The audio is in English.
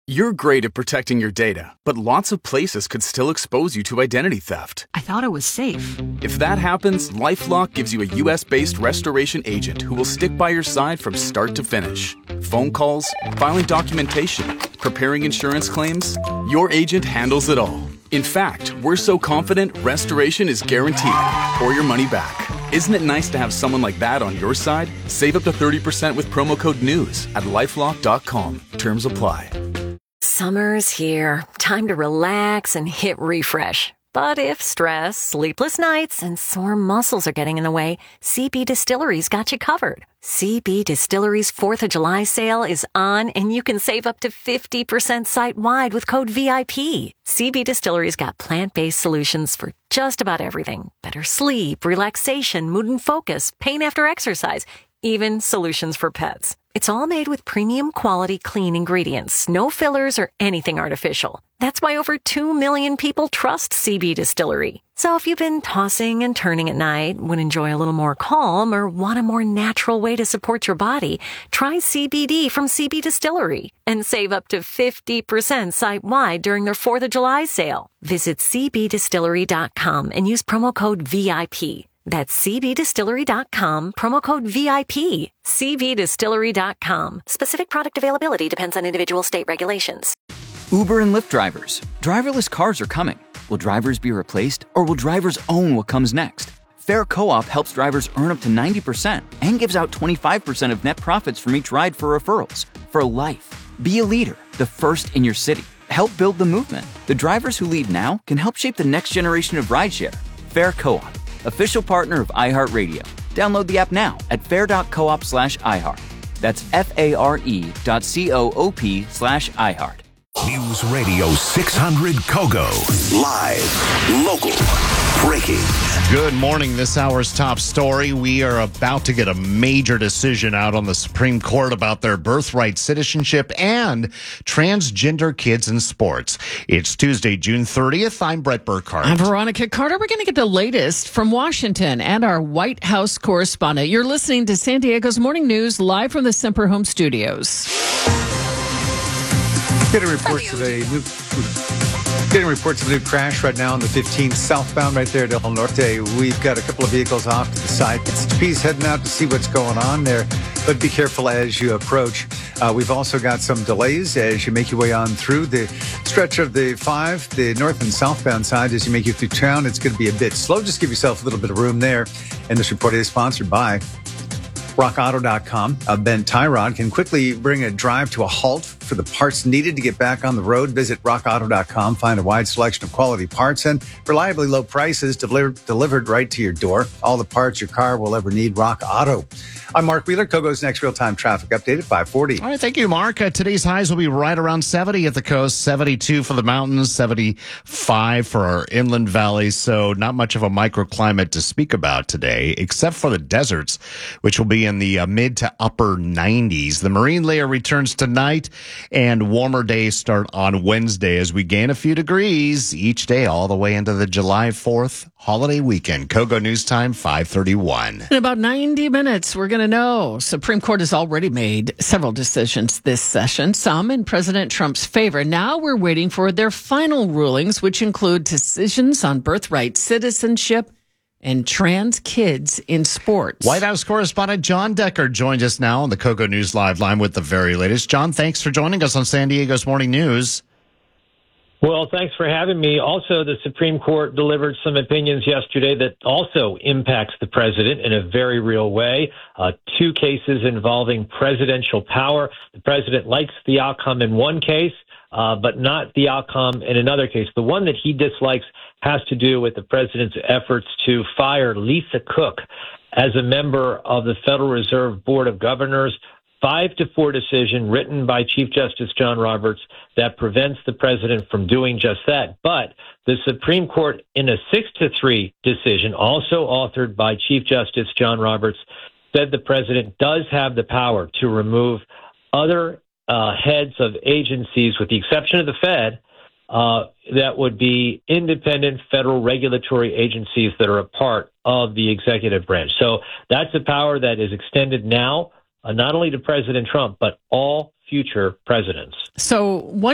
You're great at protecting your data, but lots of places could still expose you to identity theft. I thought it was safe. If that happens, LifeLock gives you a U.S.-based restoration agent who will stick by your side from start to finish. Phone calls, filing documentation, preparing insurance claims, your agent handles it all. In fact, we're so confident restoration is guaranteed or your money back. Isn't it nice to have someone like that on your side? Save up to 30% with promo code NEWS at LifeLock.com. Terms apply. Summer's here. Time to relax and hit refresh. But if stress, sleepless nights, and sore muscles are getting in the way, CB Distillery's got you covered. CB Distillery's 4th of July sale is on, and you can save up to 50% site-wide with code VIP. CB Distillery's got plant-based solutions for just about everything. Better sleep, relaxation, mood and focus, pain after exercise, even solutions for pets. It's all made with premium quality clean ingredients, no fillers or anything artificial. That's why over 2 million people trust CB Distillery. So if you've been tossing and turning at night, would enjoy a little more calm, or want a more natural way to support your body, try CBD from CB Distillery and save up to 50% site-wide during their 4th of July sale. Visit cbdistillery.com and use promo code VIP. That's cbdistillery.com, promo code VIP. cbdistillery.com. Specific product availability depends on individual state regulations. Uber and Lyft drivers. Driverless cars are coming. Will drivers be replaced, or will drivers own what comes next? Fair Co-op helps drivers earn up to 90% and gives out 25% of net profits from each ride for referrals. For life. Be a leader, the first in your city. Help build the movement. The drivers who lead now can help shape the next generation of rideshare. Fair Co-op. Official partner of iHeartRadio. Download the app now at fair.coop/iHeart. That's FARE.coop/iHeart. News Radio 600 Kogo. Live, local, breaking. Good morning. This hour's top story. We are about to get a major decision out on the Supreme Court about their birthright citizenship and transgender kids in sports. It's Tuesday, June 30th. I'm Brett Burkhardt. I'm Veronica Carter. We're going to get the latest from Washington and our White House correspondent. You're listening to San Diego's Morning News live from the Semper Home Studios. Getting reports of a new crash right now on the 15 southbound right there at El Norte. We've got a couple of vehicles off to the side. It's heading out to see what's going on there, but be careful as you approach. We've also got some delays as you make your way on through the stretch of the 5, the north and southbound side. As you make it through town, it's going to be a bit slow. Just give yourself a little bit of room there. And this report is sponsored by RockAuto.com. Ben Tyrod can quickly bring a drive to a halt for the parts needed to get back on the road. Visit RockAuto.com. Find a wide selection of quality parts and reliably low prices delivered right to your door. All the parts your car will ever need. Rock Auto. I'm Mark Wheeler. Kogo's next real-time traffic update at 5:40. All right, thank you, Mark. Today's highs will be right around 70 at the coast, 72 for the mountains, 75 for our inland valleys. So not much of a microclimate to speak about today, except for the deserts, which will be in the mid to upper 90s. The marine layer returns tonight, and warmer days start on Wednesday as we gain a few degrees each day all the way into the July 4th holiday weekend. Kogo News Time, 5:31. In about 90 minutes, we're going to know. Supreme Court has already made several decisions this session, some in President Trump's favor. Now we're waiting for their final rulings, which include decisions on birthright citizenship and trans kids in sports. White House correspondent John Decker joins us now on the Kogo News Live line with the very latest. John, thanks for joining us on San Diego's Morning News. Well, thanks for having me. Also, the Supreme Court delivered some opinions yesterday that also impacts the president in a very real way. 2 cases involving presidential power. The president likes the outcome in one case, but not the outcome in another case. The one that he dislikes has to do with the president's efforts to fire Lisa Cook as a member of the Federal Reserve Board of Governors. 5-4 decision written by Chief Justice John Roberts that prevents the president from doing just that. But the Supreme Court, in a 6-3 decision, also authored by Chief Justice John Roberts, said the president does have the power to remove other heads of agencies, with the exception of the Fed, that would be independent federal regulatory agencies that are a part of the executive branch. So that's a power that is extended now, not only to President Trump, but all future presidents. So one